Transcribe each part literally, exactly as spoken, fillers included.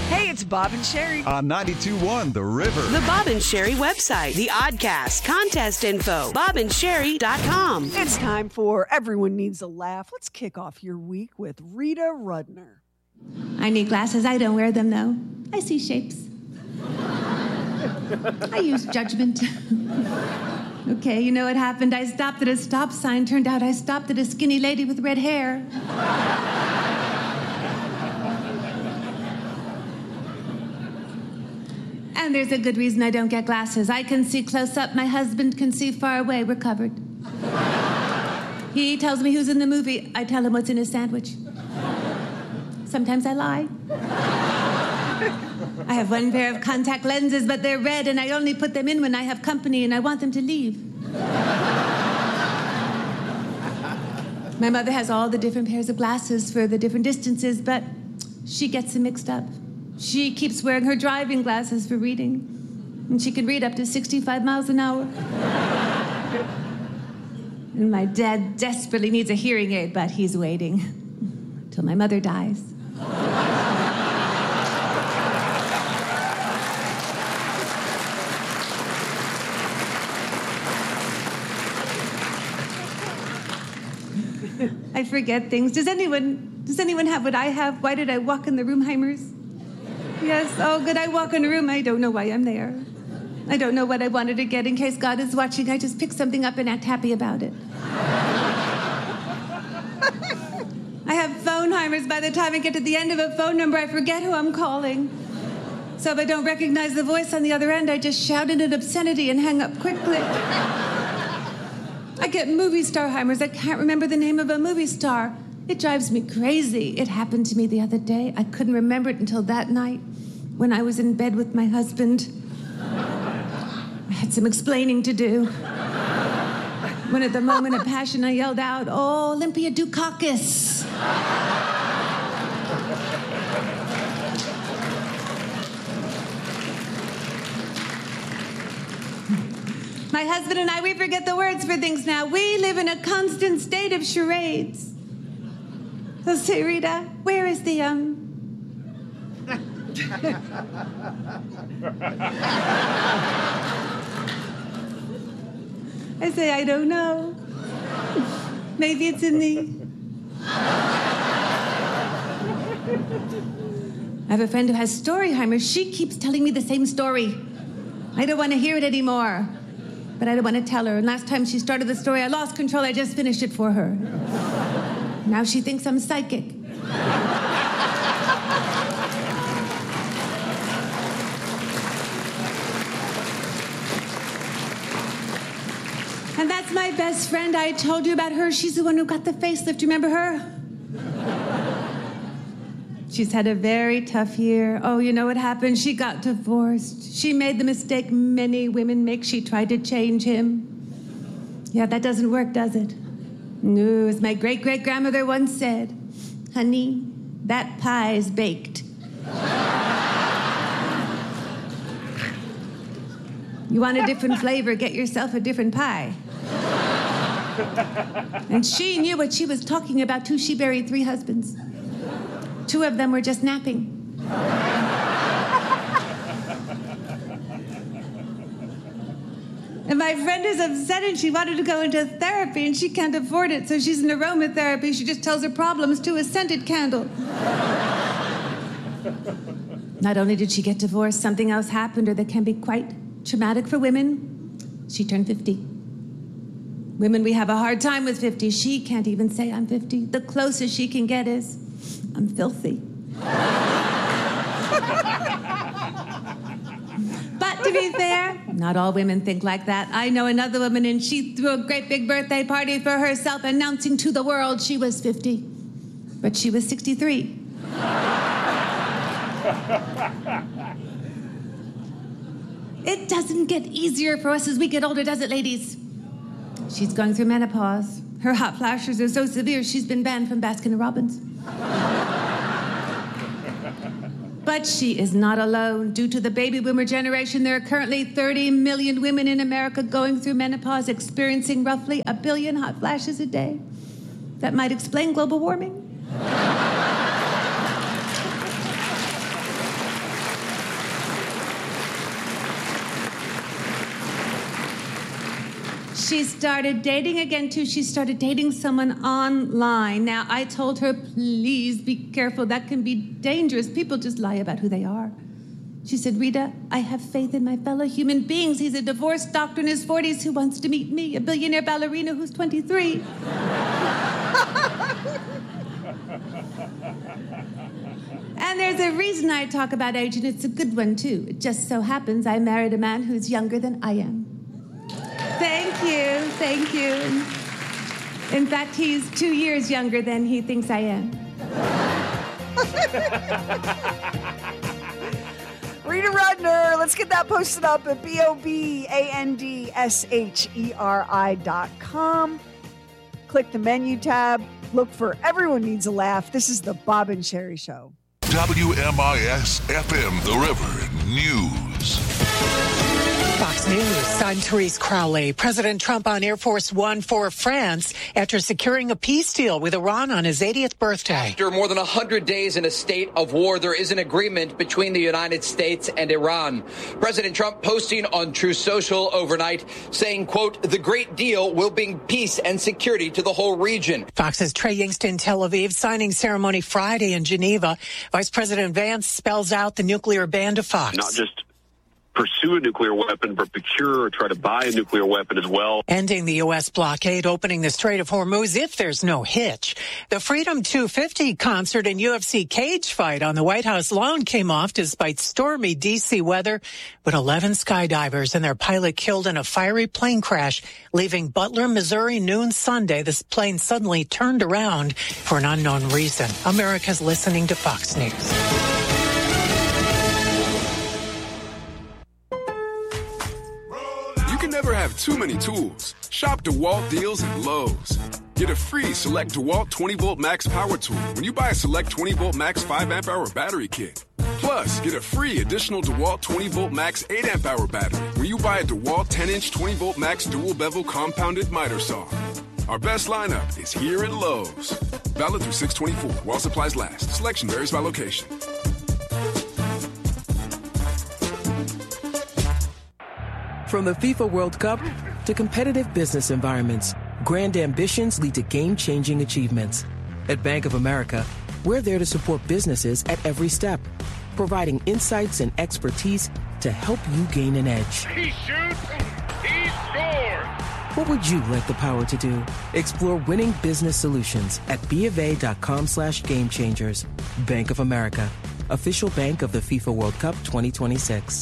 Hey, it's Bob and Sherry. On ninety-two point one The River. The Bob and Sherry website. The Oddcast. Contest info. bob and sherry dot com. It's time for Everyone Needs a Laugh. Let's kick off your week with Rita Rudner. I need glasses. I don't wear them, though. I see shapes. I use judgment. Okay, you know what happened? I stopped at a stop sign. Turned out I stopped at a skinny lady with red hair. And there's a good reason I don't get glasses. I can see close up. My husband can see far away. We're covered. He tells me who's in the movie. I tell him what's in his sandwich. Sometimes I lie. I have one pair of contact lenses, but they're red, and I only put them in when I have company and I want them to leave. My mother has all the different pairs of glasses for the different distances, but she gets them mixed up. She keeps wearing her driving glasses for reading, and she can read up to sixty-five miles an hour. And my dad desperately needs a hearing aid, but he's waiting till my mother dies. I forget things. Does anyone, does anyone have what I have? Why did I walk in the Roomheimers? Yes, oh, good, I walk in a room. I don't know why I'm there. I don't know what I wanted to get in case God is watching. I just pick something up and act happy about it. I have phoneheimers. By the time I get to the end of a phone number, I forget who I'm calling. So if I don't recognize the voice on the other end, I just shout in an obscenity and hang up quickly. I get movie star-heimers. I can't remember the name of a movie star. It drives me crazy. It happened to me the other day. I couldn't remember it until that night when I was in bed with my husband. I had some explaining to do. When at the moment of passion I yelled out, "Oh, Olympia Dukakis." My husband and I, we forget the words for things now. We live in a constant state of charades. So say, Rita, where is the, um... I say, I don't know. Maybe it's in the... I have a friend who has Storyheimer. She keeps telling me the same story. I don't want to hear it anymore. But I don't want to tell her. And last time she started the story, I lost control. I just finished it for her. Now she thinks I'm psychic. And that's my best friend. I told you about her. She's the one who got the facelift. You remember her? She's had a very tough year. Oh, you know what happened? She got divorced. She made the mistake many women make. She tried to change him. Yeah, that doesn't work, does it? No, as my great-great-grandmother once said, honey, that pie's baked. You want a different flavor, get yourself a different pie. And she knew what she was talking about, too. She buried three husbands. Two of them were just napping. And my friend is upset and she wanted to go into therapy and she can't afford it, so she's in aromatherapy. She just tells her problems to a scented candle. Not only did she get divorced, something else happened or that can be quite traumatic for women. She turned fifty. Women, we have a hard time with fifty. She can't even say I'm fifty. The closest she can get is, I'm filthy. But to be fair, not all women think like that. I know another woman, and she threw a great big birthday party for herself, announcing to the world she was fifty. But she was sixty-three. It doesn't get easier for us as we get older, does it, ladies? She's going through menopause. Her hot flashes are so severe, she's been banned from Baskin-Robbins. But she is not alone. Due to the baby boomer generation, there are currently thirty million women in America going through menopause, experiencing roughly a billion hot flashes a day. That might explain global warming. She started dating again, too. She started dating someone online. Now, I told her, please be careful. That can be dangerous. People just lie about who they are. She said, Rita, I have faith in my fellow human beings. He's a divorced doctor in his forties who wants to meet me, a billionaire ballerina who's twenty-three. And there's a reason I talk about age, and it's a good one, too. It just so happens I married a man who's younger than I am. Thank you, thank you. In fact, he's two years younger than he thinks I am. Rita Rudner, let's get that posted up at B O B A N D S H E R I dot com. Click the menu tab. Look for Everyone Needs a Laugh. This is the Bob and Sherry Show. W M I S F M, The River News. Fox News. I'm Therese Crowley. President Trump on Air Force One for France after securing a peace deal with Iran on his eightieth birthday. After more than one hundred days in a state of war, there is an agreement between the United States and Iran. President Trump posting on Truth Social overnight saying, quote, the great deal will bring peace and security to the whole region. Fox's Trey Yingst in Tel Aviv. Signing ceremony Friday in Geneva. Vice President Vance spells out the nuclear ban to Fox. Not just pursue a nuclear weapon, but procure or try to buy a nuclear weapon as well. Ending the U S blockade, opening the Strait of Hormuz if there's no hitch. The Freedom two fifty concert and U F C cage fight on the White House lawn came off despite stormy D C weather, with eleven skydivers and their pilot killed in a fiery plane crash, leaving Butler, Missouri noon Sunday. This plane suddenly turned around for an unknown reason. America's listening to Fox News. You can never have too many tools. Shop DeWalt deals at Lowe's. Get a free Select DeWalt twenty volt Max power tool when you buy a Select twenty volt Max five amp hour battery kit. Plus, get a free additional DeWalt twenty volt Max eight amp hour battery when you buy a DeWalt ten inch twenty volt Max dual bevel compounded miter saw. Our best lineup is here at Lowe's. Valid through six twenty-four while supplies last. Selection varies by location. From the FIFA World Cup to competitive business environments, grand ambitions lead to game-changing achievements. At Bank of America, we're there to support businesses at every step, providing insights and expertise to help you gain an edge. He shoots, he scores! What would you like the power to do? Explore winning business solutions at BofA.com slash game changers. Bank of America, official bank of the FIFA World Cup twenty twenty-six.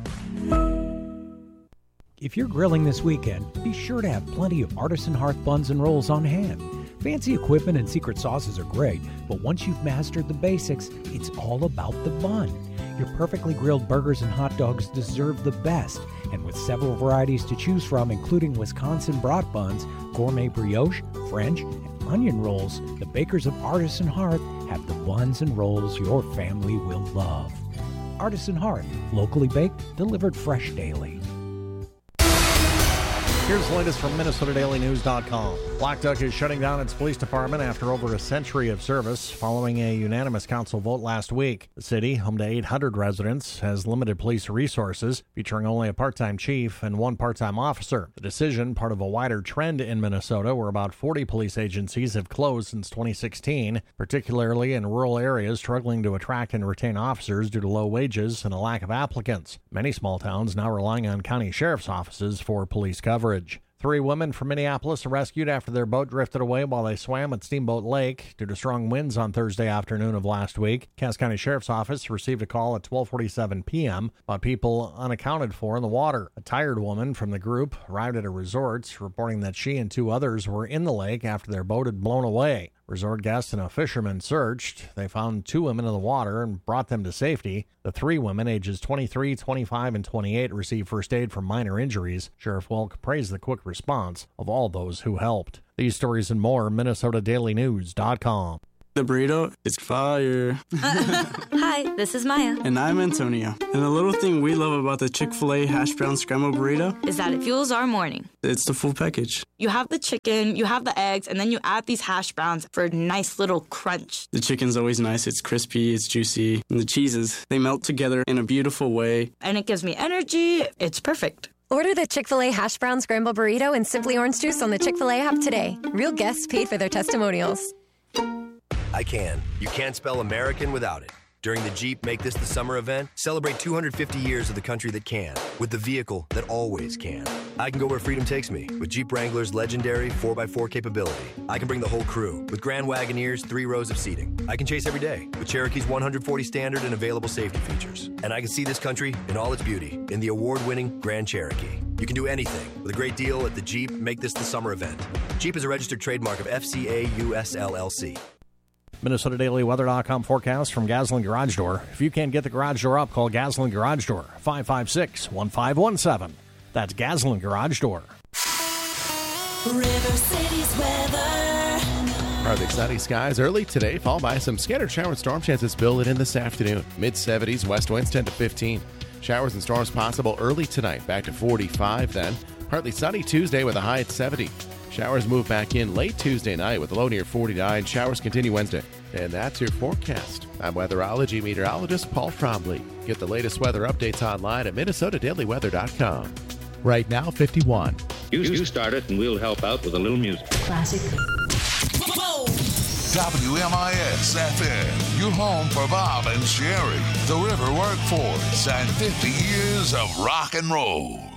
If you're grilling this weekend, be sure to have plenty of Artisan Hearth buns and rolls on hand. Fancy equipment and secret sauces are great, but once you've mastered the basics, it's all about the bun. Your perfectly grilled burgers and hot dogs deserve the best, and with several varieties to choose from, including Wisconsin brat buns, gourmet brioche, French, and onion rolls, the bakers of Artisan Hearth have the buns and rolls your family will love. Artisan Hearth, locally baked, delivered fresh daily. Here's the latest from Minnesota Daily News dot com. Black Duck is shutting down its police department after over a century of service following a unanimous council vote last week. The city, home to eight hundred residents, has limited police resources, featuring only a part-time chief and one part-time officer. The decision, part of a wider trend in Minnesota where about forty police agencies have closed since twenty sixteen, particularly in rural areas struggling to attract and retain officers due to low wages and a lack of applicants. Many small towns now relying on county sheriff's offices for police coverage. Three women from Minneapolis are rescued after their boat drifted away while they swam at Steamboat Lake due to strong winds on Thursday afternoon of last week. Cass County Sheriff's Office received a call at twelve forty-seven p.m. about people unaccounted for in the water. A tired woman from the group arrived at a resort, reporting that she and two others were in the lake after their boat had blown away. Resort guests and a fisherman searched. They found two women in the water and brought them to safety. The three women, ages twenty-three, twenty-five, and twenty-eight, received first aid for minor injuries. Sheriff Welk praised the quick response of all those who helped. These stories and more, Minnesota Daily News dot com. The burrito is fire. Hi, this is Maya. And I'm Antonio. And the little thing we love about the Chick-fil-A hash brown scrambled burrito is that it fuels our morning. It's the full package. You have the chicken, you have the eggs, and then you add these hash browns for a nice little crunch. The chicken's always nice. It's crispy, it's juicy. And the cheeses, they melt together in a beautiful way. And it gives me energy. It's perfect. Order the Chick-fil-A Hash Brown Scramble Burrito and Simply Orange Juice on the Chick-fil-A app today. Real guests paid for their testimonials. I can. You can't spell American without it. During the Jeep Make This the Summer event, celebrate two hundred fifty years of the country that can, with the vehicle that always can. I can go where freedom takes me with Jeep Wrangler's legendary four by four capability. I can bring the whole crew with Grand Wagoneer's three rows of seating. I can chase every day with Cherokee's one hundred forty standard and available safety features. And I can see this country in all its beauty in the award-winning Grand Cherokee. You can do anything with a great deal at the Jeep Make This the Summer event. Jeep is a registered trademark of F C A U S L L C. Minnesota Daily Weather dot com forecast from Gaslin Garage Door. If you can't get the garage door up, call Gaslin Garage Door, five five six, one five one seven. That's Gaslin Garage Door. River City's weather. Partly sunny skies early today, followed by some scattered shower and storm chances building in this afternoon. mid seventies, west winds ten to fifteen. Showers and storms possible early tonight, back to forty-five then. Partly sunny Tuesday with a high at seventy. Showers move back in late Tuesday night with a low near forty-nine. Showers continue Wednesday. And that's your forecast. I'm weatherology meteorologist Paul Trombley. Get the latest weather updates online at Minnesota Daily Weather dot com. Right now, fifty-one. You, you start it and we'll help out with a little music. Classic. W M I S F M, your home for Bob and Sherry, the River Workforce, and fifty years of rock and roll.